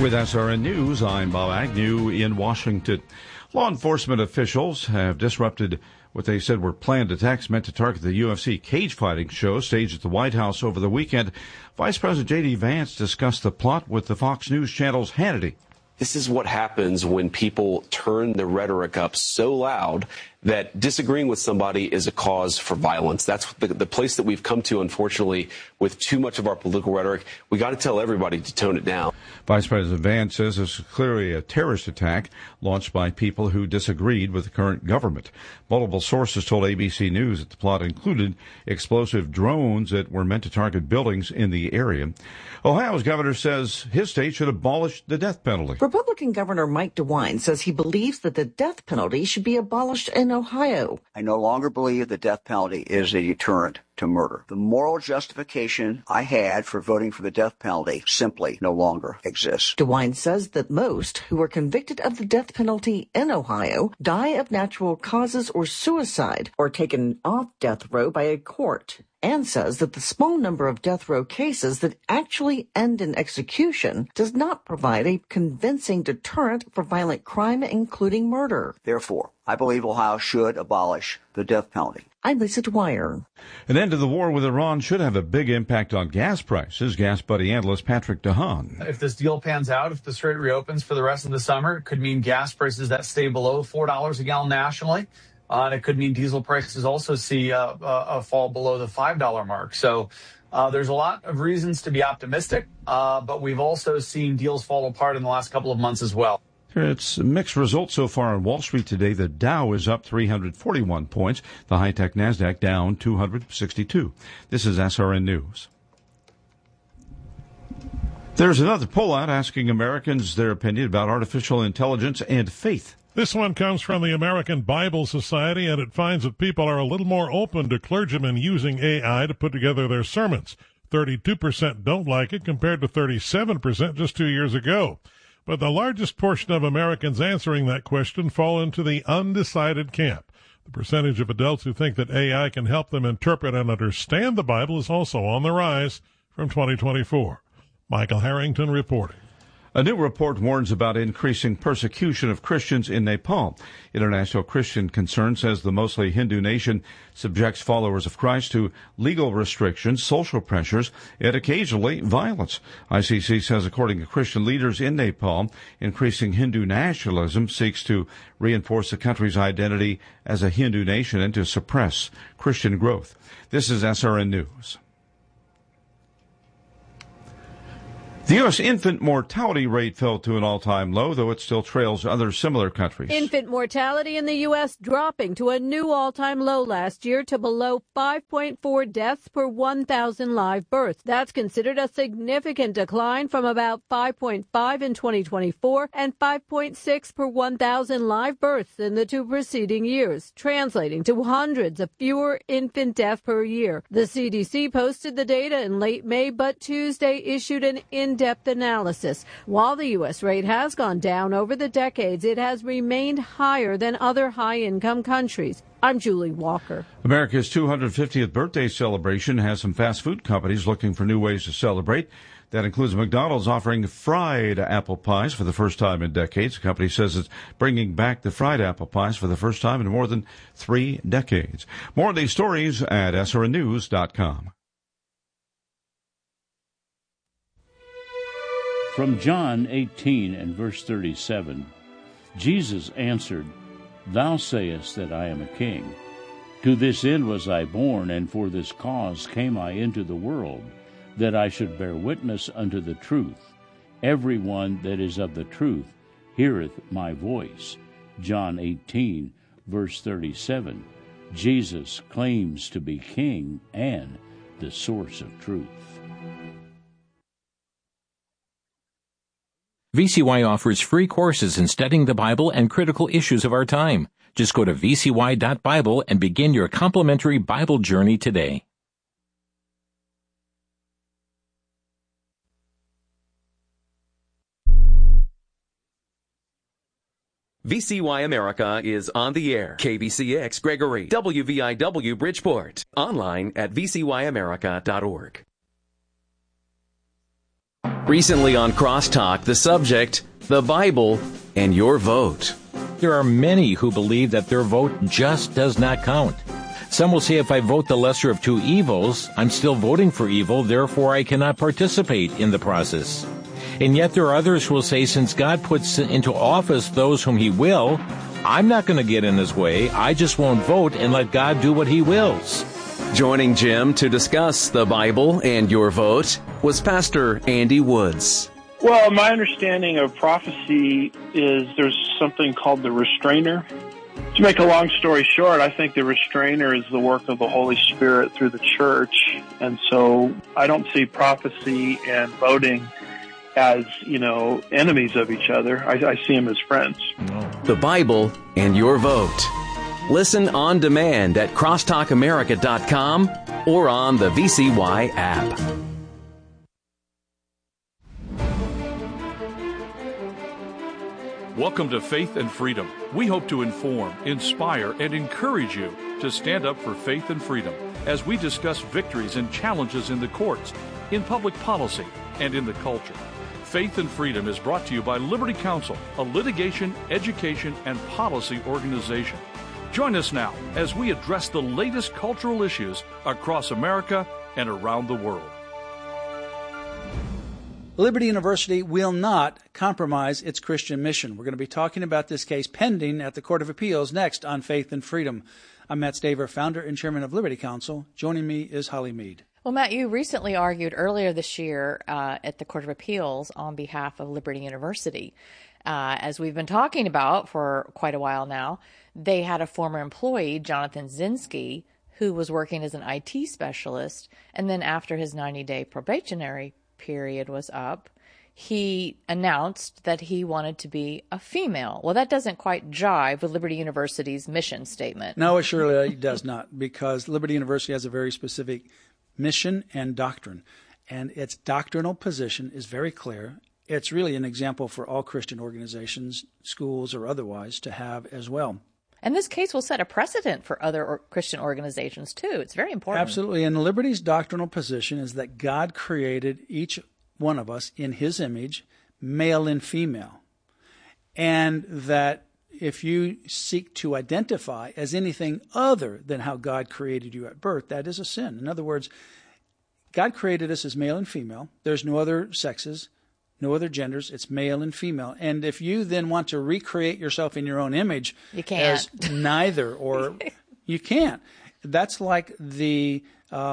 With SRN News, I'm Bob Agnew in Washington. Law enforcement officials have disrupted what they said were planned attacks meant to target the UFC cage fighting show staged at the White House over the weekend. Vice President J.D. Vance discussed the plot with the Fox News Channel's Hannity. This is what happens when people turn the rhetoric up so loud that disagreeing with somebody is a cause for violence. That's the place that we've come to, unfortunately, with too much of our political rhetoric. We got to tell everybody to tone it down. Vice President Vance says this is clearly a terrorist attack launched by people who disagreed with the current government. Multiple sources told ABC News that the plot included explosive drones that were meant to target buildings in the area. Ohio's governor says his state should abolish the death penalty. Republican Governor Mike DeWine says he believes that the death penalty should be abolished in Ohio. I no longer believe the death penalty is a deterrent to murder. The moral justification I had for voting for the death penalty simply no longer exists. DeWine says that most who are convicted of the death penalty in Ohio die of natural causes or suicide or taken off death row by a court, and says that the small number of death row cases that actually end in execution does not provide a convincing deterrent for violent crime, including murder. Therefore, I believe Ohio should abolish the death penalty. I'm Lisa Dwyer. An end to the war with Iran should have a big impact on gas prices. Gas Buddy analyst Patrick DeHaan. If this deal pans out, if the strait reopens for the rest of the summer, it could mean gas prices that stay below $4 a gallon nationally. And it could mean diesel prices also see a fall below the $5 mark. So there's a lot of reasons to be optimistic, but we've also seen deals fall apart in the last couple of months as well. It's mixed results so far on Wall Street today. The Dow is up 341 points. The high-tech NASDAQ down 262. This is SRN News. There's another poll out asking Americans their opinion about artificial intelligence and faith. This one comes from the American Bible Society, and it finds that people are a little more open to clergymen using AI to put together their sermons. 32% don't like it, compared to 37% just 2 years ago. But the largest portion of Americans answering that question fall into the undecided camp. The percentage of adults who think that AI can help them interpret and understand the Bible is also on the rise from 2024. Michael Harrington reporting. A new report warns about increasing persecution of Christians in Nepal. International Christian Concern says the mostly Hindu nation subjects followers of Christ to legal restrictions, social pressures, and occasionally violence. ICC says, according to Christian leaders in Nepal, increasing Hindu nationalism seeks to reinforce the country's identity as a Hindu nation and to suppress Christian growth. This is SRN News. The U.S. infant mortality rate fell to an all-time low, though it still trails other similar countries. Infant mortality in the U.S. dropping to a new all-time low last year to below 5.4 deaths per 1,000 live births. That's considered a significant decline from about 5.5 in 2024 and 5.6 per 1,000 live births in the two preceding years, translating to hundreds of fewer infant deaths per year. The CDC posted the data in late May, but Tuesday issued an in-depth analysis. While the U.S. rate has gone down over the decades, it has remained higher than other high-income countries. I'm Julie Walker. America's 250th birthday celebration has some fast food companies looking for new ways to celebrate. That includes McDonald's offering fried apple pies for the first time in decades. The company says it's bringing back the fried apple pies for the first time in more than 3 decades. More of these stories at srnnews.com. From John 18 and verse 37, Jesus answered, Thou sayest that I am a king. To this end was I born, and for this cause came I into the world, that I should bear witness unto the truth. Every one that is of the truth heareth my voice. John 18, verse 37. Jesus claims to be king and the source of truth. VCY offers free courses in studying the Bible and critical issues of our time. Just go to vcy.bible and begin your complimentary Bible journey today. VCY America is on the air. KBCX Gregory, WVIW Bridgeport. Online at vcyamerica.org. Recently on Crosstalk, the subject, the Bible and your vote. There are many who believe that their vote just does not count. Some will say if I vote the lesser of two evils, I'm still voting for evil, therefore I cannot participate in the process. And yet there are others who will say since God puts into office those whom He will, I'm not going to get in His way. I just won't vote and let God do what He wills. Joining Jim to discuss the Bible and your vote was Pastor Andy Woods. Well, my understanding of prophecy is there's something called the restrainer. To make a long story short, I think the restrainer is the work of the Holy Spirit through the church. And so I don't see prophecy and voting as, enemies of each other. I see them as friends. The Bible and your vote. Listen on demand at crosstalkamerica.com or on the VCY app. Welcome to Faith and Freedom. We hope to inform, inspire, and encourage you to stand up for faith and freedom as we discuss victories and challenges in the courts, in public policy, and in the culture. Faith and Freedom is brought to you by Liberty Counsel, a litigation, education, and policy organization. Join us now as we address the latest cultural issues across America and around the world. Liberty University will not compromise its Christian mission. We're going to be talking about this case pending at the Court of Appeals next on Faith and Freedom. I'm Matt Staver, founder and chairman of Liberty Counsel. Joining me is Holly Mead. Well, Matt, you recently argued earlier this year at the Court of Appeals on behalf of Liberty University. As we've been talking about for quite a while now, they had a former employee, Jonathan Zinski, who was working as an IT specialist, and then after his 90-day probationary period was up, he announced that he wanted to be a female. Well, that doesn't quite jive with Liberty University's mission statement. No, it surely does not, because Liberty University has a very specific mission and doctrine, and its doctrinal position is very clear. It's really an example for all Christian organizations, schools or otherwise, to have as well. And this case will set a precedent for other Christian organizations, too. It's very important. Absolutely. And Liberty's doctrinal position is that God created each one of us in His image, male and female. And that if you seek to identify as anything other than how God created you at birth, that is a sin. In other words, God created us as male and female. There's no other sexes, no other genders. It's male and female. And if you then want to recreate yourself in your own image you can't. as neither, or you can't. That's like the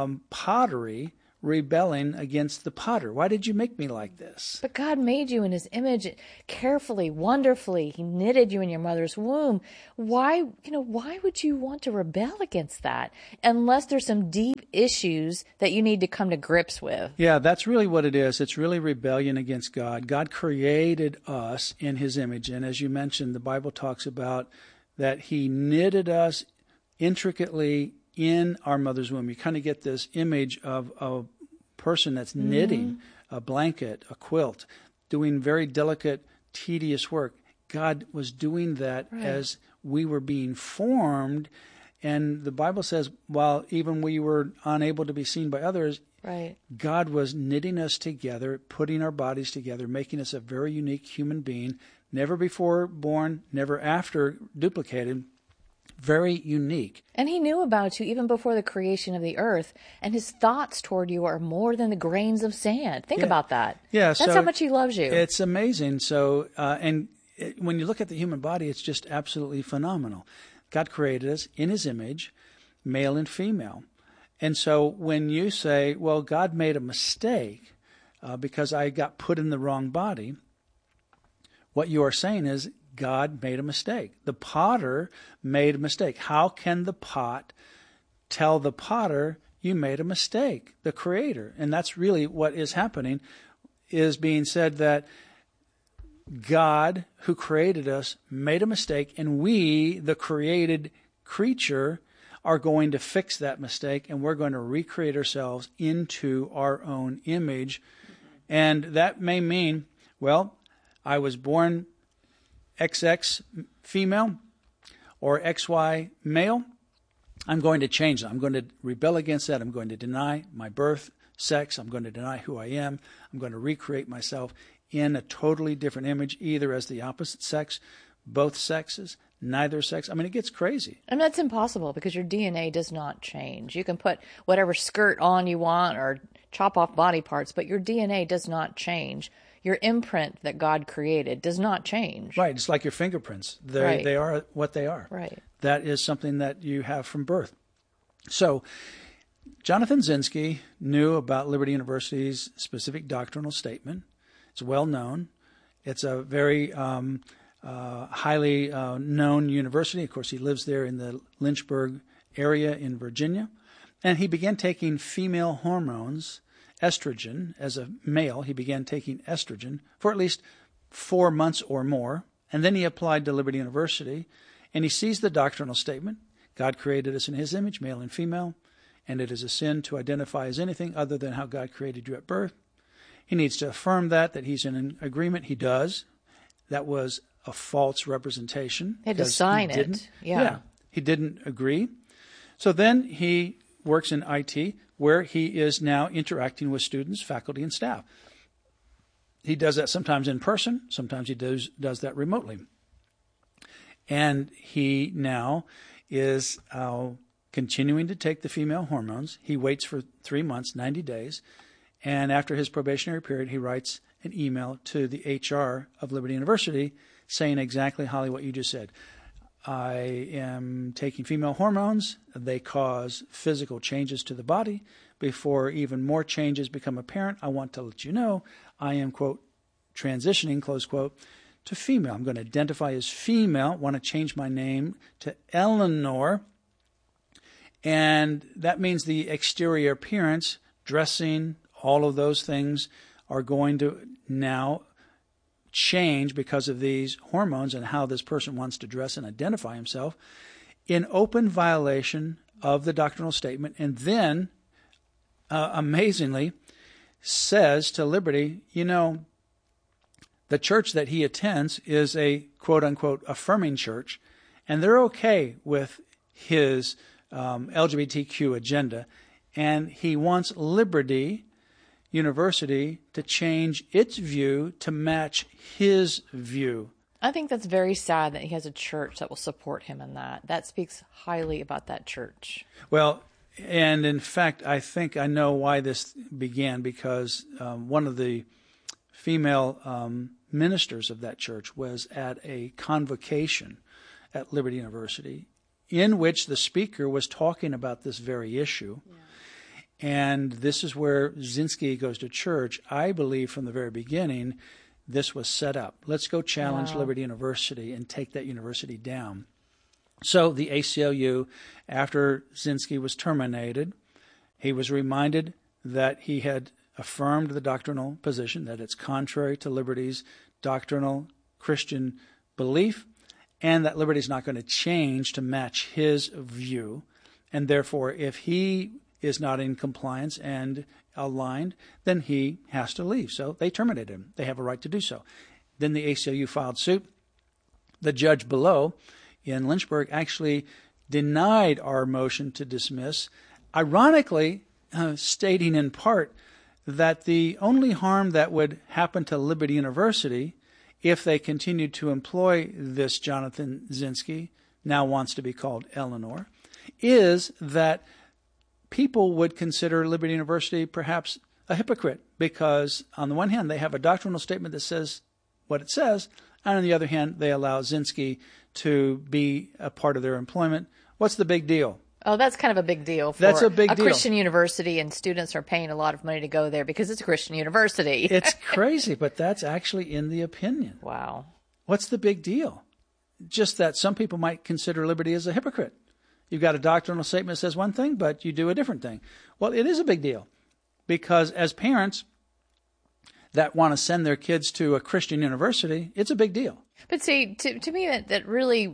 pottery rebelling against the potter. Why did you make me like this? But God made you in His image carefully, wonderfully. He knitted you in your mother's womb. Why would you want to rebel against that unless there's some deep issues that you need to come to grips with? Yeah, that's really what it is. It's really rebellion against God. God created us in His image. And as you mentioned, the Bible talks about that He knitted us intricately in our mother's womb. You kind of get this image of a person that's knitting a blanket, a quilt, doing very delicate, tedious work. God was doing that as we were being formed. And the Bible says, while even we were unable to be seen by others, God was knitting us together, putting our bodies together, making us a very unique human being, never before born, never after duplicated. Very unique. And He knew about you even before the creation of the earth, and His thoughts toward you are more than the grains of sand. Think about that. Yeah, that's how much He loves you. It's amazing. So, when you look at the human body, it's just absolutely phenomenal. God created us in His image, male and female. And so when you say, well, God made a mistake because I got put in the wrong body, what you are saying is God made a mistake. The potter made a mistake. How can the pot tell the potter you made a mistake, the creator? And that's really what is happening, is being said that God, who created us, made a mistake, and we, the created creature, are going to fix that mistake, and we're going to recreate ourselves into our own image. And that may mean, well, I was born XX female or XY male. I'm going to change that. I'm going to rebel against that. I'm going to deny my birth sex. I'm going to deny who I am. I'm going to recreate myself in a totally different image, either as the opposite sex, both sexes, neither sex. I mean, it gets crazy. And that's impossible because your DNA does not change. You can put whatever skirt on you want or chop off body parts, but your DNA does not change. Your imprint that God created does not change. Right. It's like your fingerprints. Right. They are what they are. Right. That is something that you have from birth. So Jonathan Zinski knew about Liberty University's specific doctrinal statement. It's well known. It's a very highly known university. Of course, he lives there in the Lynchburg area in Virginia. And he began taking female hormones, estrogen. As a male, he began taking estrogen for at least 4 months or more. And then he applied to Liberty University. And he sees the doctrinal statement. God created us in his image, male and female. And it is a sin to identify as anything other than how God created you at birth. He needs to affirm that he's in an agreement. He does. That was a false representation. He had to sign it. Yeah. He didn't agree. So then he works in IT, where he is now interacting with students, faculty, and staff. He does that sometimes in person. Sometimes he does that remotely. And he now is continuing to take the female hormones. He waits for 3 months, 90 days. And after his probationary period, he writes an email to the HR of Liberty University saying exactly, Holly, what you just said. I am taking female hormones. They cause physical changes to the body. Before even more changes become apparent, I want to let you know I am, quote, transitioning, close quote, to female. I'm going to identify as female, want to change my name to Eleanor. And that means the exterior appearance, dressing, all of those things are going to now change because of these hormones and how this person wants to dress and identify himself in open violation of the doctrinal statement. And then, amazingly, says to Liberty, you know, the church that he attends is a quote-unquote affirming church, and they're okay with his LGBTQ agenda, and he wants Liberty University to change its view to match his view. I think that's very sad that he has a church that will support him in that. That speaks highly about that church. Well, and in fact, I think I know why this began, because one of the female ministers of that church was at a convocation at Liberty University in which the speaker was talking about this very issue. Yeah. And this is where Zinski goes to church. I believe from the very beginning, this was set up. Let's go challenge Liberty University and take that university down. So the ACLU, after Zinski was terminated, he was reminded that he had affirmed the doctrinal position, that it's contrary to Liberty's doctrinal Christian belief, and that Liberty's not going to change to match his view. And therefore, if he is not in compliance and aligned, then he has to leave. So they terminated him. They have a right to do so. Then the ACLU filed suit. The judge below in Lynchburg actually denied our motion to dismiss, ironically stating in part that the only harm that would happen to Liberty University if they continued to employ this Jonathan Zinski, now wants to be called Eleanor, is that people would consider Liberty University perhaps a hypocrite, because on the one hand, they have a doctrinal statement that says what it says, and on the other hand, they allow Zinski to be a part of their employment. What's the big deal? Oh, that's kind of a big deal for that's a big deal. Christian university, and students are paying a lot of money to go there because it's a Christian university. It's crazy, but that's actually in the opinion. Wow. What's the big deal? Just that some people might consider Liberty as a hypocrite. You've got a doctrinal statement that says one thing, but you do a different thing. Well, it is a big deal, because as parents that want to send their kids to a Christian university, it's a big deal. But see, to me, that really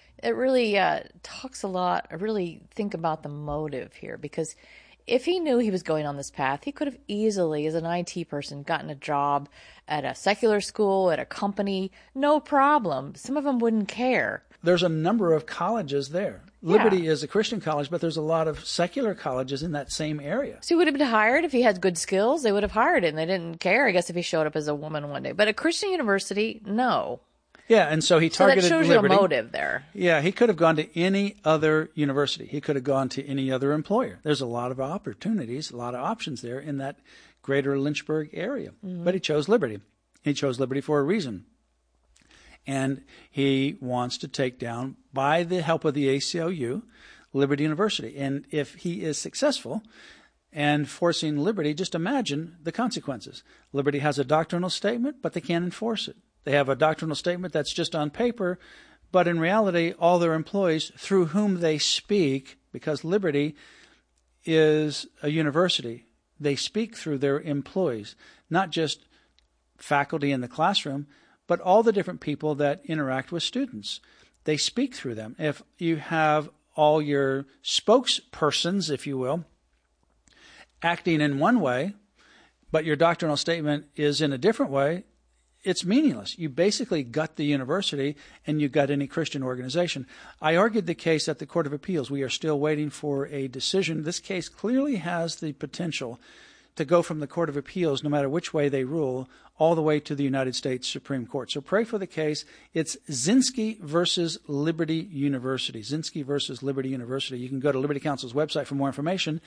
talks a lot. I really think about the motive here, because if he knew he was going on this path, he could have easily, as an IT person, gotten a job at a secular school, at a company, no problem. Some of them wouldn't care. There's a number of colleges there. Liberty is a Christian college, but there's a lot of secular colleges in that same area. So he would have been hired if he had good skills. They would have hired him. They didn't care, I guess, if he showed up as a woman one day. But a Christian university, no. Yeah, and so he targeted Liberty. So that shows Liberty. you a motive there. Yeah, he could have gone to any other university. He could have gone to any other employer. There's a lot of opportunities, a lot of options there in that greater Lynchburg area. Mm-hmm. But he chose Liberty. He chose Liberty for a reason. And he wants to take down, by the help of the ACLU, Liberty University. And if he is successful and forcing Liberty, just imagine the consequences. Liberty has a doctrinal statement, but they can't enforce it. They have a doctrinal statement that's just on paper, but in reality, all their employees through whom they speak, because Liberty is a university, they speak through their employees, not just faculty in the classroom, but all the different people that interact with students. They speak through them. If you have all your spokespersons, if you will, acting in one way, but your doctrinal statement is in a different way, it's meaningless. You basically gut the university and you gut any Christian organization. I argued the case at the Court of Appeals. We are still waiting for a decision. This case clearly has the potential to go from the Court of Appeals, no matter which way they rule, all the way to the United States Supreme Court. So pray for the case. It's Zinsky versus Liberty University. Zinsky versus Liberty University. You can go to Liberty Counsel's website for more information,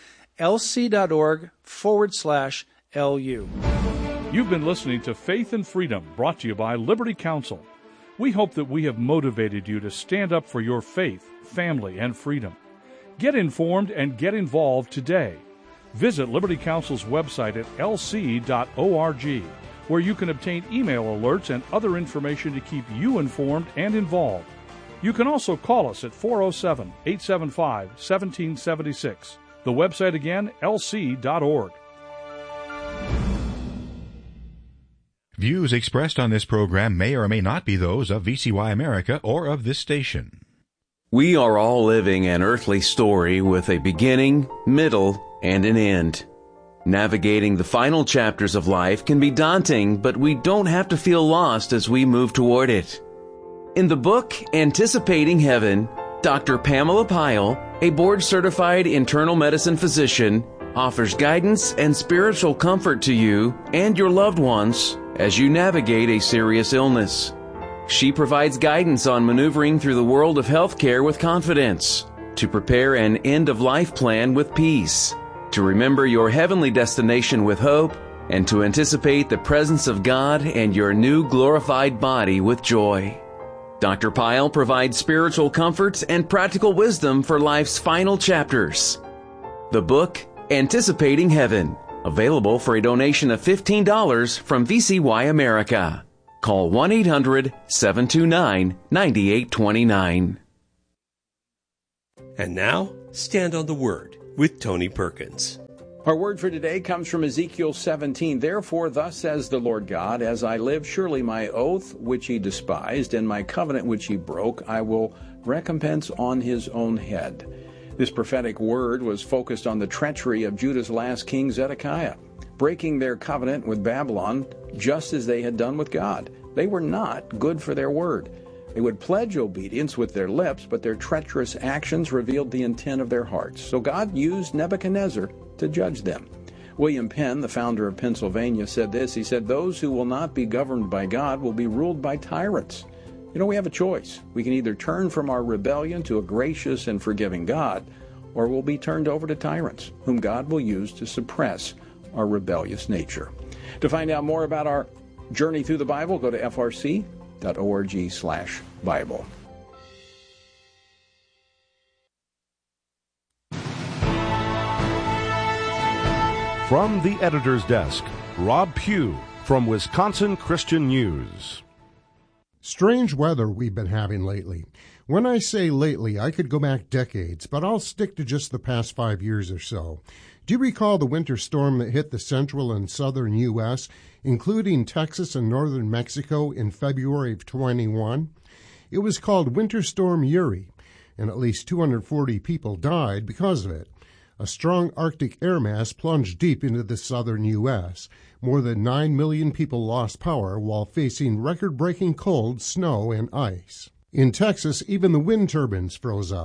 lc.org/LU. You've been listening to Faith and Freedom, brought to you by Liberty Counsel. We hope that we have motivated you to stand up for your faith, family, and freedom. Get informed and get involved today. Visit Liberty Counsel's website at lc.org, where you can obtain email alerts and other information to keep you informed and involved. You can also call us at 407-875-1776. The website again, lc.org. Views expressed on this program may or may not be those of VCY America or of this station. We are all living an earthly story with a beginning, middle, and an end. Navigating the final chapters of life can be daunting, but we don't have to feel lost as we move toward it. In the book, Anticipating Heaven, Dr. Pamela Pyle, a board-certified internal medicine physician, offers guidance and spiritual comfort to you and your loved ones as you navigate a serious illness. She provides guidance on maneuvering through the world of healthcare with confidence, to prepare an end-of-life plan with peace, to remember your heavenly destination with hope, and to anticipate the presence of God and your new glorified body with joy. Dr. Pyle provides spiritual comfort and practical wisdom for life's final chapters. The book, Anticipating Heaven, available for a donation of $15 from VCY America. Call 1-800-729-9829. And now, Stand on the Word with Tony Perkins. Our word for today comes from Ezekiel 17. Therefore, thus says the Lord God, as I live, surely my oath which he despised, and my covenant which he broke, I will recompense on his own head. This prophetic word was focused on the treachery of Judah's last king, Zedekiah, breaking their covenant with Babylon just as they had done with God. They were not good for their word. They would pledge obedience with their lips, but their treacherous actions revealed the intent of their hearts. So God used Nebuchadnezzar to judge them. William Penn, the founder of Pennsylvania, said this. He said, "Those who will not be governed by God will be ruled by tyrants." You know, we have a choice. We can either turn from our rebellion to a gracious and forgiving God, or we'll be turned over to tyrants, whom God will use to suppress our rebellious nature. To find out more about our journey through the Bible, go to frc.org/Bible. From the editor's desk, Rob Pugh from Wisconsin Christian News. Strange weather we've been having lately. When I say lately, I could go back decades, but I'll stick to just the past 5 years or so. Do you recall the winter storm that hit the central and southern U.S., including Texas and northern Mexico in February of 21? It was called Winter Storm Uri, and at least 240 people died because of it. A strong Arctic air mass plunged deep into the southern U.S. More than 9 million people lost power while facing record-breaking cold, snow, and ice. In Texas, even the wind turbines froze up.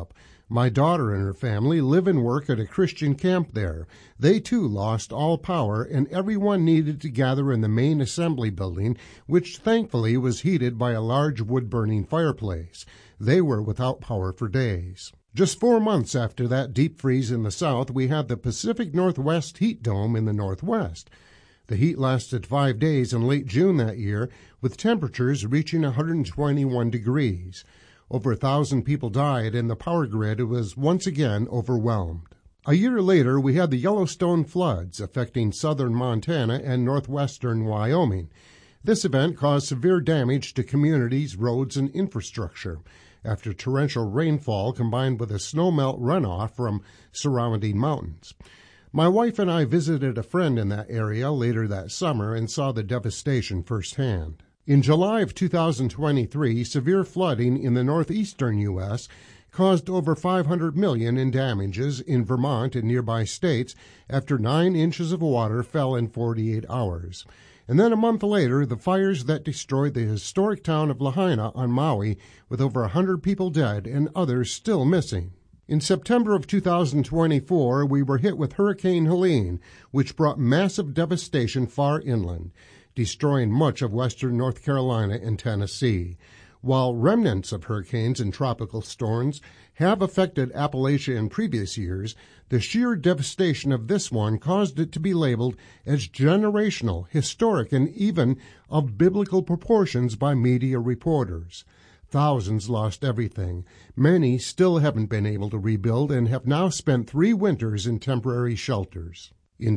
My daughter and her family live and work at a Christian camp there. They too lost all power, and everyone needed to gather in the main assembly building, which thankfully was heated by a large wood-burning fireplace. They were without power for days. Just 4 months after that deep freeze in the south, we had the Pacific Northwest heat dome in the northwest. The heat lasted 5 days in late June that year, with temperatures reaching 121 degrees. Over 1,000 people died, and the power grid was once again overwhelmed. A year later, we had the Yellowstone floods affecting southern Montana and northwestern Wyoming. This event caused severe damage to communities, roads, and infrastructure after torrential rainfall combined with a snowmelt runoff from surrounding mountains. My wife and I visited a friend in that area later that summer and saw the devastation firsthand. In July of 2023, severe flooding in the northeastern U.S. caused over $500 million in damages in Vermont and nearby states after 9 inches of water fell in 48 hours. And then a month later, the fires that destroyed the historic town of Lahaina on Maui, with over 100 people dead and others still missing. In September of 2024, we were hit with Hurricane Helene, which brought massive devastation far inland, destroying much of western North Carolina and Tennessee. While remnants of hurricanes and tropical storms have affected Appalachia in previous years, the sheer devastation of this one caused it to be labeled as generational, historic, and even of biblical proportions by media reporters. Thousands lost everything. Many still haven't been able to rebuild and have now spent 3 winters in temporary shelters. In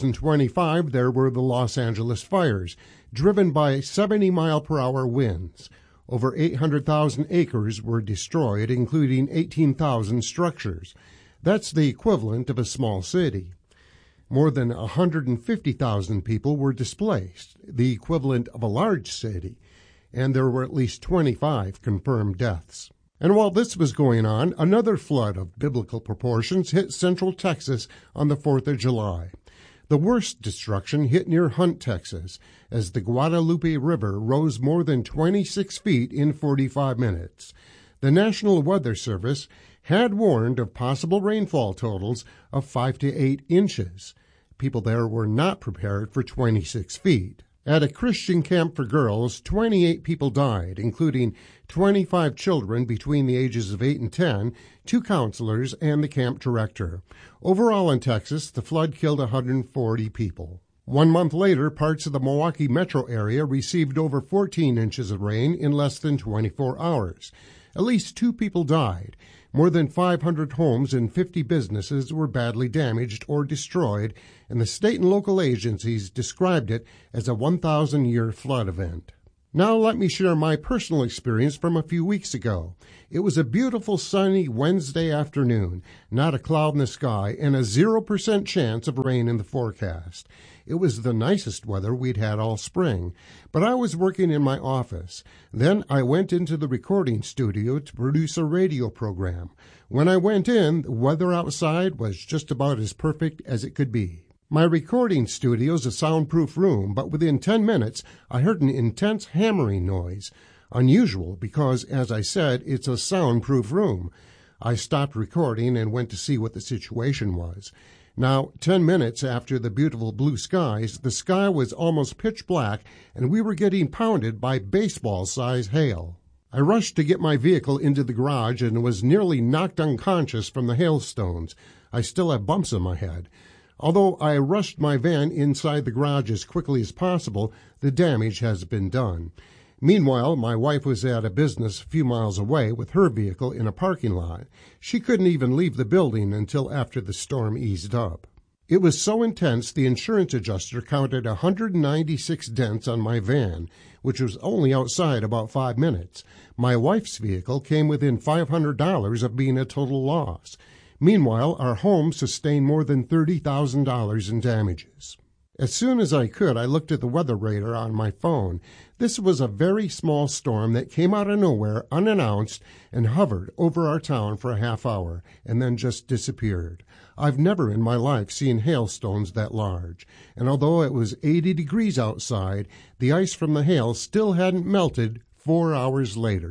2025, there were the Los Angeles fires, driven by 70-mile-per-hour winds. Over 800,000 acres were destroyed, including 18,000 structures. That's the equivalent of a small city. More than 150,000 people were displaced, the equivalent of a large city, and there were at least 25 confirmed deaths. And while this was going on, another flood of biblical proportions hit central Texas on the 4th of July. The worst destruction hit near Hunt, Texas, as the Guadalupe River rose more than 26 feet in 45 minutes. The National Weather Service had warned of possible rainfall totals of 5 to 8 inches. People there were not prepared for 26 feet. At a Christian camp for girls, 28 people died, including 25 children between the ages of 8 and 10, 2 counselors, and the camp director. Overall in Texas, the flood killed 140 people. 1 month later, parts of the Milwaukee metro area received over 14 inches of rain in less than 24 hours. At least 2 people died. More than 500 homes and 50 businesses were badly damaged or destroyed, and the state and local agencies described it as a 1,000-year flood event. Now let me share my personal experience from a few weeks ago. It was a beautiful sunny Wednesday afternoon, not a cloud in the sky, and a 0% chance of rain in the forecast. It was the nicest weather we'd had all spring, but I was working in my office. Then I went into the recording studio to produce a radio program. When I went in, the weather outside was just about as perfect as it could be. My recording studio's a soundproof room, but within 10 minutes I heard an intense hammering noise. Unusual because, as I said, it's a soundproof room. I stopped recording and went to see what the situation was. Now, 10 minutes after the beautiful blue skies, the sky was almost pitch black, and we were getting pounded by baseball-size hail. I rushed to get my vehicle into the garage and was nearly knocked unconscious from the hailstones. I still have bumps on my head. Although I rushed my van inside the garage as quickly as possible, the damage has been done. Meanwhile, my wife was at a business a few miles away with her vehicle in a parking lot. She couldn't even leave the building until after the storm eased up. It was so intense the insurance adjuster counted 196 dents on my van, which was only outside about 5 minutes. My wife's vehicle came within $500 of being a total loss. Meanwhile, our home sustained more than $30,000 in damages. As soon as I could, I looked at the weather radar on my phone. This was a very small storm that came out of nowhere, unannounced, and hovered over our town for a half hour, and then just disappeared. I've never in my life seen hailstones that large, and although it was 80 degrees outside, the ice from the hail still hadn't melted 4 hours later.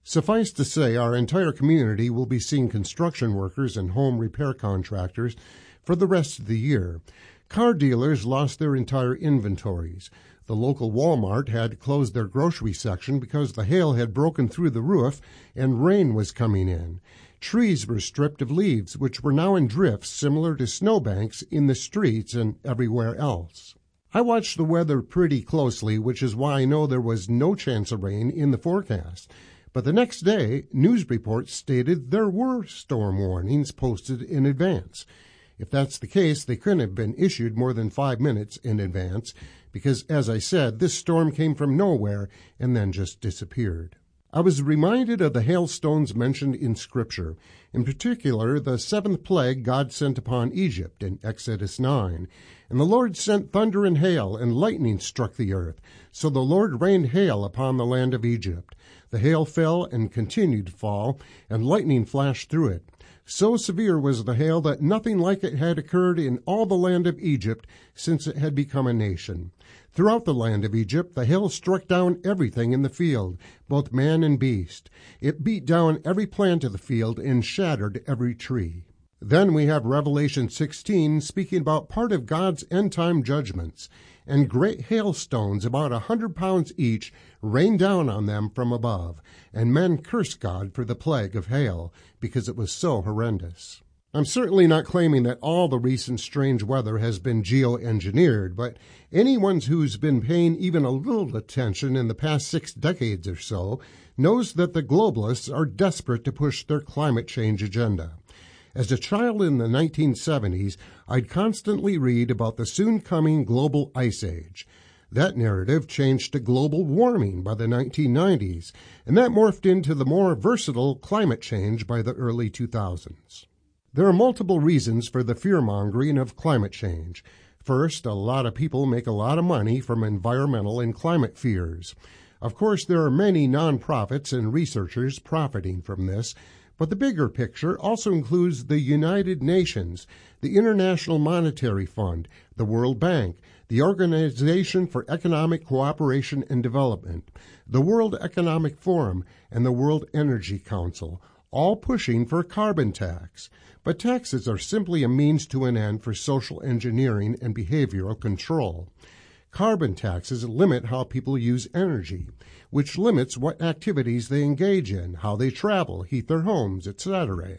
Suffice to say, our entire community will be seeing construction workers and home repair contractors for the rest of the year. Car dealers lost their entire inventories. The local Walmart had to close their grocery section because the hail had broken through the roof and rain was coming in. Trees were stripped of leaves, which were now in drifts similar to snowbanks in the streets and everywhere else. I watched the weather pretty closely, which is why I know there was no chance of rain in the forecast. But the next day, news reports stated there were storm warnings posted in advance. If that's the case, they couldn't have been issued more than 5 minutes in advance, because, as I said, this storm came from nowhere and then just disappeared. I was reminded of the hailstones mentioned in Scripture, in particular the 7th plague God sent upon Egypt in Exodus 9. And the Lord sent thunder and hail, and lightning struck the earth. So the Lord rained hail upon the land of Egypt. The hail fell and continued to fall, and lightning flashed through it. So severe was the hail that nothing like it had occurred in all the land of Egypt since it had become a nation. Throughout the land of Egypt, the hail struck down everything in the field, both man and beast. It beat down every plant of the field and shattered every tree. Then we have Revelation 16 speaking about part of God's end-time judgments, and great hailstones about 100 pounds each rained down on them from above, and men cursed God for the plague of hail, because it was so horrendous. I'm certainly not claiming that all the recent strange weather has been geoengineered, but anyone who's been paying even a little attention in the past 6 decades or so knows that the globalists are desperate to push their climate change agenda. As a child in the 1970s, I'd constantly read about the soon-coming global ice age. That narrative changed to global warming by the 1990s, and that morphed into the more versatile climate change by the early 2000s. There are multiple reasons for the fear-mongering of climate change. First, a lot of people make a lot of money from environmental and climate fears. Of course, there are many nonprofits and researchers profiting from this, but the bigger picture also includes the United Nations, the International Monetary Fund, the World Bank, the Organization for Economic Cooperation and Development, the World Economic Forum, and the World Energy Council, all pushing for a carbon tax. But taxes are simply a means to an end for social engineering and behavioral control. Carbon taxes limit how people use energy, which limits what activities they engage in, how they travel, heat their homes, etc.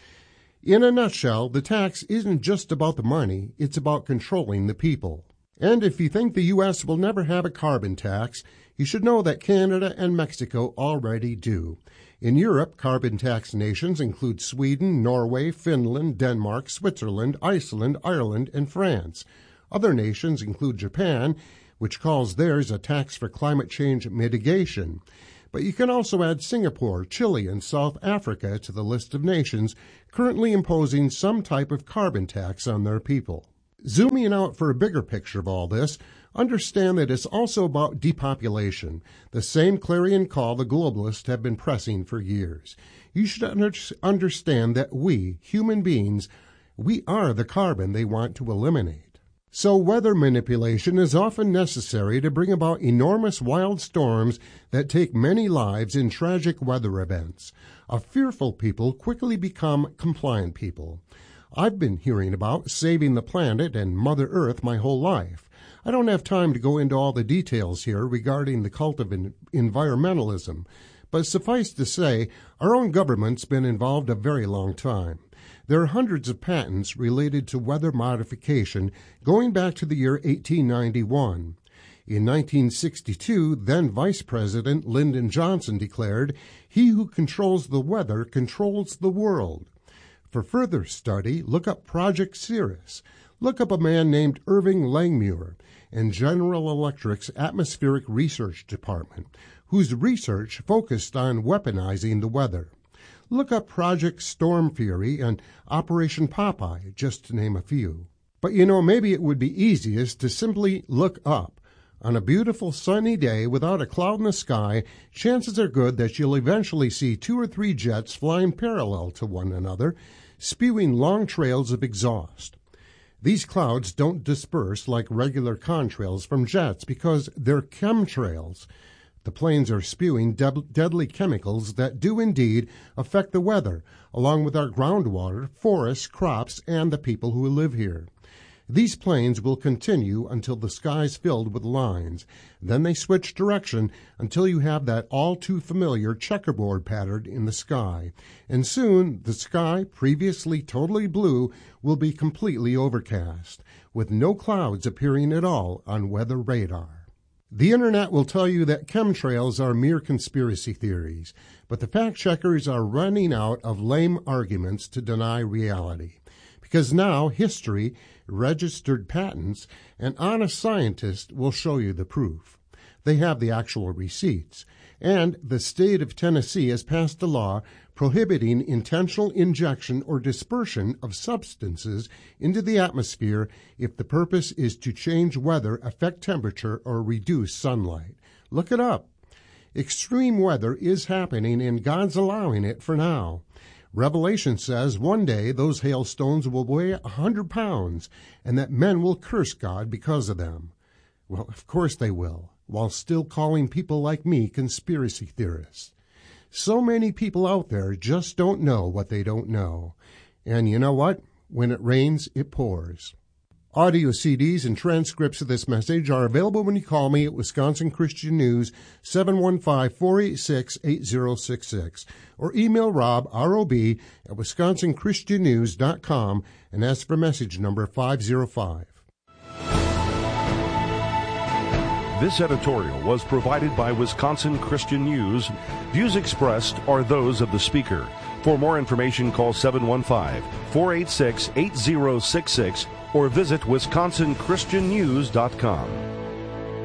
In a nutshell, the tax isn't just about the money, it's about controlling the people. And if you think the U.S. will never have a carbon tax, you should know that Canada and Mexico already do. In Europe, carbon tax nations include Sweden, Norway, Finland, Denmark, Switzerland, Iceland, Ireland, and France. Other nations include Japan, which calls theirs a tax for climate change mitigation. But you can also add Singapore, Chile, and South Africa to the list of nations currently imposing some type of carbon tax on their people. Zooming out for a bigger picture of all this, understand that it's also about depopulation, the same clarion call the globalists have been pressing for years. You should understand that we, human beings, we are the carbon they want to eliminate. So weather manipulation is often necessary to bring about enormous wild storms that take many lives in tragic weather events. A fearful people quickly become compliant people. I've been hearing about saving the planet and Mother Earth my whole life. I don't have time to go into all the details here regarding the cult of environmentalism, but suffice to say, our own government's been involved a very long time. There are hundreds of patents related to weather modification going back to the year 1891. In 1962, then Vice President Lyndon Johnson declared, "He who controls the weather controls the world." For further study, look up Project Cirrus. Look up a man named Irving Langmuir and General Electric's Atmospheric Research Department, whose research focused on weaponizing the weather. Look up Project Storm Fury and Operation Popeye, just to name a few. But maybe it would be easiest to simply look up. On a beautiful sunny day without a cloud in the sky, chances are good that you'll eventually see 2 or 3 jets flying parallel to one another, spewing long trails of exhaust. These clouds don't disperse like regular contrails from jets because they're chemtrails. The planes are spewing deadly chemicals that do indeed affect the weather, along with our groundwater, forests, crops, and the people who live here. These planes will continue until the sky's filled with lines. Then they switch direction until you have that all-too-familiar checkerboard pattern in the sky. And soon, the sky, previously totally blue, will be completely overcast, with no clouds appearing at all on weather radar. The Internet will tell you that chemtrails are mere conspiracy theories, but the fact-checkers are running out of lame arguments to deny reality. Because now history, registered patents, and honest scientists will show you the proof. They have the actual receipts. And the state of Tennessee has passed a law prohibiting intentional injection or dispersion of substances into the atmosphere if the purpose is to change weather, affect temperature, or reduce sunlight. Look it up. Extreme weather is happening, and God's allowing it for now. Revelation says one day those hailstones will weigh 100 pounds, and that men will curse God because of them. Well, of course they will, while still calling people like me conspiracy theorists. So many people out there just don't know what they don't know. And you know what? When it rains, it pours. Audio CDs and transcripts of this message are available when you call me at Wisconsin Christian News, 715-486-8066, or email Rob, R-O-B, at wisconsinchristiannews.com and ask for message number 505. This editorial was provided by Wisconsin Christian News. Views expressed are those of the speaker. For more information, call 715-486-8066 or visit wisconsinchristiannews.com.